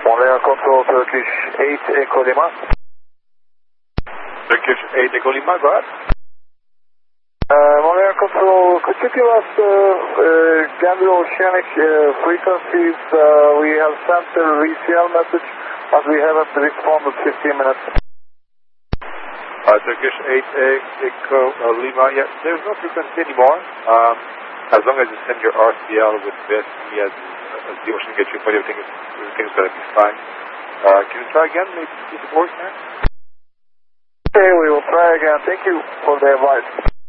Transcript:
Montreal Control, Turkish 8 Echo Lima. Turkish 8 Echo Lima, go ahead. Montreal Control, could you give us Gander Oceanic frequencies? We have sent a VCL message, but we haven't responded 15 minutes. Turkish 8 Echo Lima, yeah, there's no frequency anymore. As long as you send your RCL with BSC as the ocean gets you, but everything's going to be fine. Can you try again, maybe see the voice there? Okay, we will try again. Thank you for the advice.